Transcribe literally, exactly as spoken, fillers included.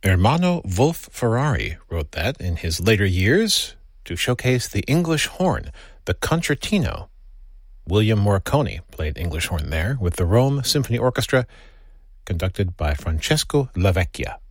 Ermanno Wolf Ferrari wrote that in his later years to showcase the English horn, the concertino. William Morricone played English horn there with the Rome Symphony Orchestra, conducted by Francesco Lavecchia.